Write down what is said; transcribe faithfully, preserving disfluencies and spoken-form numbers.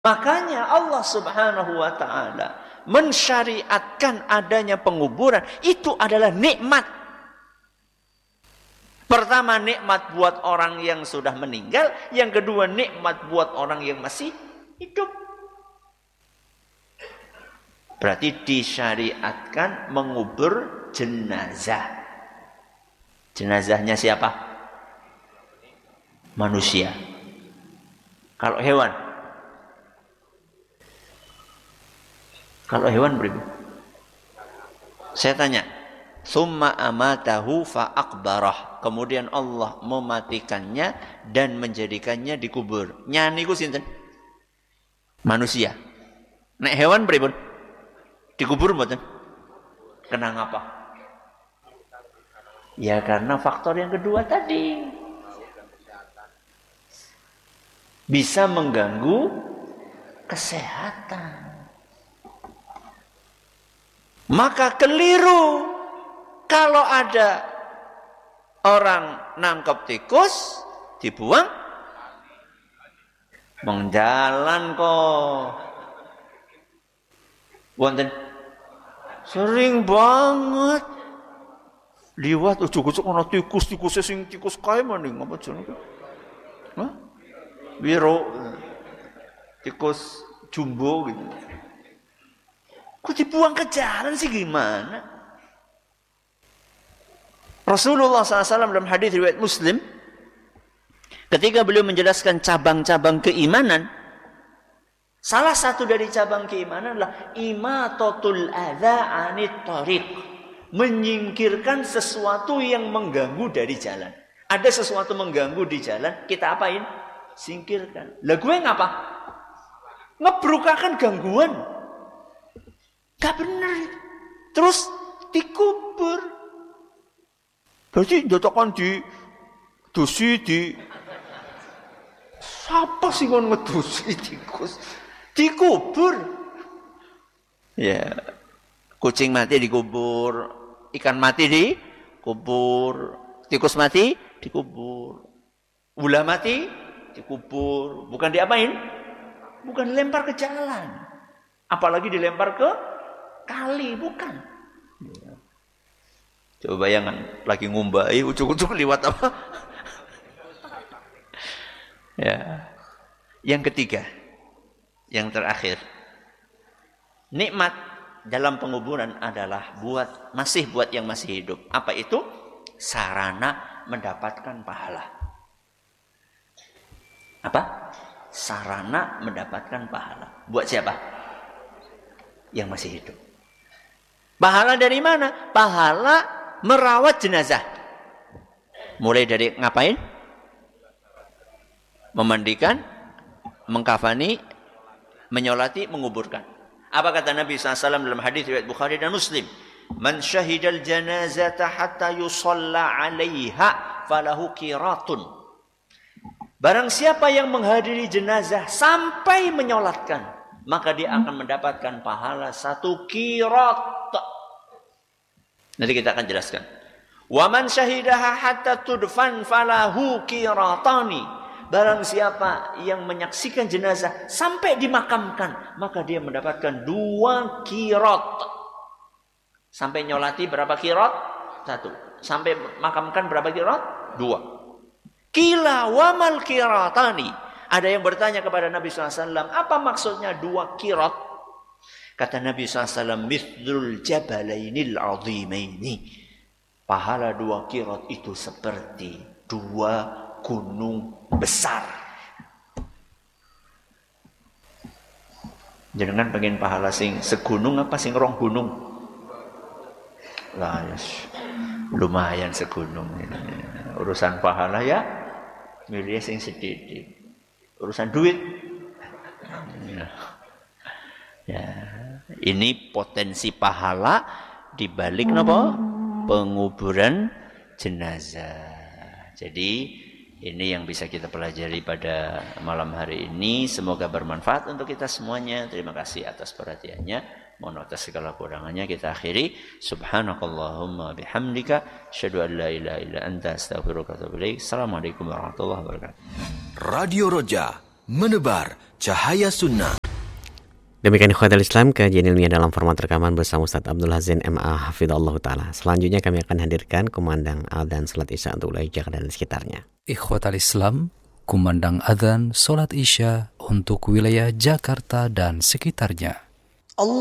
Makanya Allah Subhanahu wa taala mensyariatkan adanya penguburan, itu adalah nikmat. Pertama, nikmat buat orang yang sudah meninggal, yang kedua nikmat buat orang yang masih hidup. Berarti disyariatkan mengubur jenazah. Jenazahnya siapa? Manusia. Kalau hewan? Kalau hewan beribu. Saya tanya, summa amatahu fa akbarah. Kemudian Allah mematikannya dan menjadikannya dikubur. Nyani ku sinten? Manusia. Nek hewan beribu? Dikubur mboten? Kena ngapa? Ya karena faktor yang kedua tadi. Bisa mengganggu kesehatan. Maka keliru kalau ada orang nangkep tikus dibuang mengjalan kok. Wonten sering banget liwat ujug-ujug ana tikus tikus sing tikus kae maning apa jenenge? Hah? Wiro tikus jumbo gitu. Kok dibuang ke jalan sih gimana? Rasulullah shallallahu alaihi wasallam dalam hadis riwayat Muslim, ketika beliau menjelaskan cabang-cabang keimanan, salah satu dari cabang keimanan adalah imatatul adza anit thariq, menyingkirkan sesuatu yang mengganggu dari jalan. Ada sesuatu mengganggu di jalan, kita apain? Singkirkan. Lah gue ngapa? Ngebrukakan gangguan. Gak benar. Terus dikubur. Berarti jotokan di dosi di siapa sih kon ngedosi tikus? Dikubur. Ya. Kucing mati dikubur, ikan mati dikubur, tikus mati dikubur. Ular mati dikubur. Bukan diapain? Bukan dilempar ke jalan. Apalagi dilempar ke kali, bukan. Coba bayangan lagi ngumbai ucuk-ucuk liwat apa? Ya. Yang ketiga, yang terakhir, nikmat dalam penguburan adalah buat masih buat yang masih hidup. Apa itu? Sarana mendapatkan pahala. Apa? Sarana mendapatkan pahala. Buat siapa? Yang masih hidup. Pahala dari mana? Pahala merawat jenazah. Mulai dari ngapain? Memandikan, mengkafani, menyolati, menguburkan. Apa kata Nabi shallallahu alaihi wasallam dalam hadis riwayat Bukhari dan Muslim? Man syahidal janazata hatta yusalla alaiha falahu qiratun. Barang siapa yang menghadiri jenazah sampai menyolatkan, maka dia akan mendapatkan pahala satu qirat. Nanti kita akan jelaskan. Wa man syahidaha hatta tudfan falahu qiratani. Barang siapa yang menyaksikan jenazah sampai dimakamkan, maka dia mendapatkan dua qirat. Sampai nyolati berapa qirat? Satu. Sampai makamkan berapa qirat? Dua. Qila wa mal qiratani. Ada yang bertanya kepada Nabi shallallahu alaihi wasallam, apa maksudnya dua qirat? Kata Nabi shallallahu alaihi wasallam, mithlul jabalainil azimaini. Pahala dua qirat itu seperti dua gunung besar. Jangan pengen pahala sing segunung apa sing rong gunung? Lah yes. Lumayan segunung. Urusan pahala ya milih sing sedikit. Urusan duit. Ya. Ya. Ini potensi pahala di balik napa? Penguburan jenazah. Jadi ini yang bisa kita pelajari pada malam hari ini. Semoga bermanfaat untuk kita semuanya. Terima kasih atas perhatiannya. Mohon atas segala kurangannya kita akhiri. Subhanakallahumma bihamdika asyhadu an la ilaha illa anta astaghfiruka wa atubu ilaik. Assalamualaikum warahmatullahi wabarakatuh. Radio Roja, menebar cahaya sunnah. Demikian ikhwatul Islam, kajian ilmiah dalam format rekaman bersama Ustaz Abdul Hazin M A Hafidhullah Ta'ala. Selanjutnya kami akan hadirkan kumandang adzan salat Isya untuk wilayah Jakarta dan sekitarnya. Ikhwatul Islam, kumandang adzan salat Isya untuk wilayah Jakarta dan sekitarnya. Allah